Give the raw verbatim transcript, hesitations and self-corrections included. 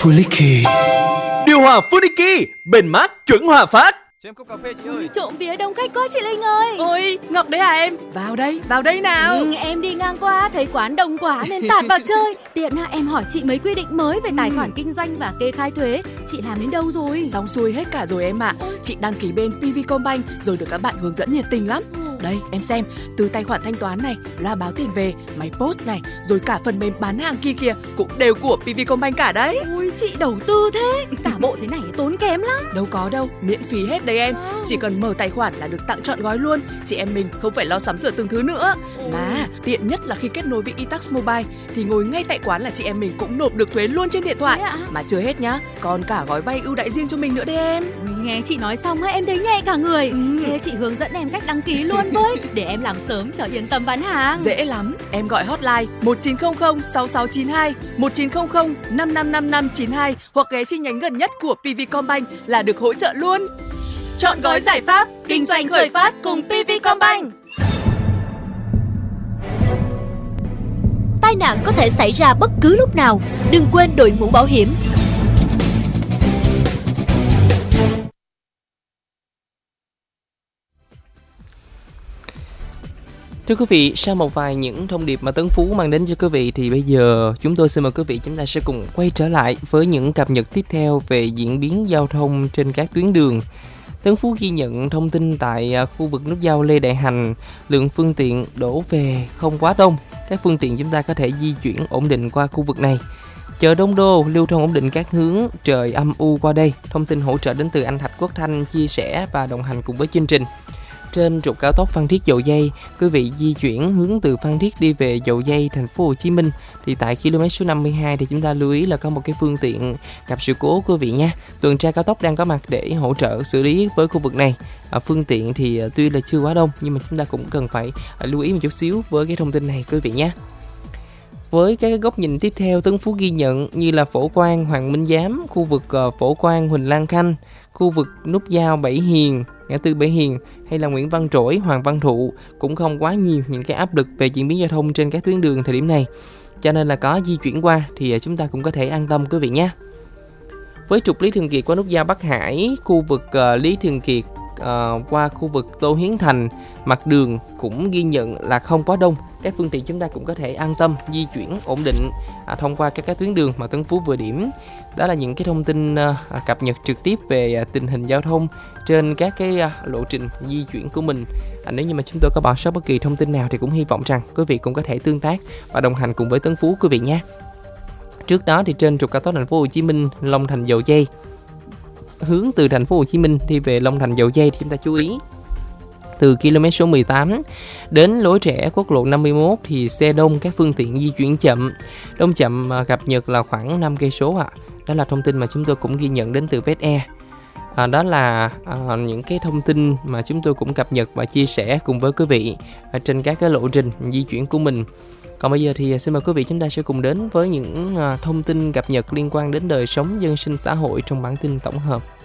Funiki. Điều hòa Funiki, bền mát chuẩn hòa phát. Cho em cốc cà phê chị ơi. Trộm vía đông khách quá chị Linh ơi. Ôi, Ngọc đấy à em? Vào đây, vào đây nào. Ừ, em đi ngang qua thấy quán đông quá nên tạt vào chơi. Tiện à, em hỏi chị mấy quy định mới về tài khoản kinh doanh và kê khai thuế. Chị làm đến đâu rồi? Xong xuôi hết cả rồi em ạ. À. Chị đăng ký bên pê vê Combank rồi được các bạn hướng dẫn nhiệt tình lắm. Đây, em xem, từ tài khoản thanh toán này, loa báo tiền về, máy post này, rồi cả phần mềm bán hàng kia kìa cũng đều của pê vê Combank cả đấy. Ui, chị đầu tư thế. Cả bộ thế này tốn kém lắm. Đâu có đâu, miễn phí hết đấy em. Wow. Chỉ cần mở tài khoản là được tặng trọn gói luôn. Chị em mình không phải lo sắm sửa từng thứ nữa. Ôi. Mà tiện nhất là khi kết nối với e-tax Mobile thì ngồi ngay tại quán là chị em mình cũng nộp được thuế luôn trên điện thoại. Mà chưa hết nhá, còn cả gói vay ưu đãi riêng cho mình nữa đấy em. Ui, nghe chị nói xong á, em thấy nhẹ cả người. Ừ. Thế chị hướng dẫn em cách đăng ký luôn với, để em làm sớm cho yên tâm bán hàng. Dễ lắm, em gọi hotline một chín không không sáu sáu chín hai, một chín không không năm năm năm năm chín hai hoặc ghé chi nhánh gần nhất của pê vê Combank là được hỗ trợ luôn. Chọn gói giải pháp kinh doanh khởi phát cùng pê vê Combank. Tai nạn có thể xảy ra bất cứ lúc nào, đừng quên đội mũ bảo hiểm. Thưa quý vị, sau một vài những thông điệp mà Tấn Phú mang đến cho quý vị thì bây giờ chúng tôi xin mời quý vị chúng ta sẽ cùng quay trở lại với những cập nhật tiếp theo về diễn biến giao thông trên các tuyến đường. Tấn Phú ghi nhận thông tin tại khu vực nút giao Lê Đại Hành, lượng phương tiện đổ về không quá đông. Các phương tiện chúng ta có thể di chuyển ổn định qua khu vực này. Chợ Đông Đô lưu thông ổn định các hướng, trời âm u qua đây. Thông tin hỗ trợ đến từ anh Thạch Quốc Thanh chia sẻ và đồng hành cùng với chương trình. Trên trục cao tốc Phan Thiết Dầu Giây, quý vị di chuyển hướng từ Phan Thiết đi về Dầu Giây, thành phố Hồ Chí Minh thì tại km số năm mươi hai thì chúng ta lưu ý là có một cái phương tiện gặp sự cố quý vị nha. Tuần tra cao tốc đang có mặt để hỗ trợ xử lý với khu vực này. À, phương tiện thì tuy là chưa quá đông nhưng mà chúng ta cũng cần phải lưu ý một chút xíu với cái thông tin này quý vị nhé. Với các góc nhìn tiếp theo, Tấn Phú ghi nhận như là Phổ Quang, Hoàng Minh Giám, khu vực Phổ Quang, Huỳnh Lan Khanh, khu vực nút giao Bảy Hiền, ngã tư Bảy Hiền hay là Nguyễn Văn Trỗi, Hoàng Văn Thụ cũng không quá nhiều những cái áp lực về diễn biến giao thông trên các tuyến đường thời điểm này. Cho nên là có di chuyển qua thì chúng ta cũng có thể an tâm quý vị nhé. Với trục Lý Thường Kiệt qua nút giao Bắc Hải, khu vực uh, Lý Thường Kiệt uh, qua khu vực Tô Hiến Thành, mặt đường cũng ghi nhận là không quá đông. Các phương tiện chúng ta cũng có thể an tâm di chuyển ổn định à, thông qua các, các tuyến đường mà Tấn Phú vừa điểm. Đó là những cái thông tin à, cập nhật trực tiếp về à, tình hình giao thông trên các cái à, lộ trình di chuyển của mình. À, nếu như mà chúng tôi có bỏ sót bất kỳ thông tin nào thì cũng hy vọng rằng quý vị cũng có thể tương tác và đồng hành cùng với Tấn Phú quý vị nhé. Trước đó thì trên trục cao tốc thành phố Hồ Chí Minh Long Thành Dầu Giây, hướng từ thành phố Hồ Chí Minh đi về Long Thành Dầu Giây thì chúng ta chú ý từ km số mười tám đến lối rẽ quốc lộ năm mươi mốt thì xe đông, các phương tiện di chuyển chậm. Đông chậm cập nhật là khoảng năm cây số ạ. Đó là thông tin mà chúng tôi cũng ghi nhận đến từ vê ét e. À, đó là à, những cái thông tin mà chúng tôi cũng cập nhật và chia sẻ cùng với quý vị à, trên các cái lộ trình di chuyển của mình. Còn bây giờ thì xin mời quý vị chúng ta sẽ cùng đến với những à, thông tin cập nhật liên quan đến đời sống dân sinh xã hội trong bản tin tổng hợp.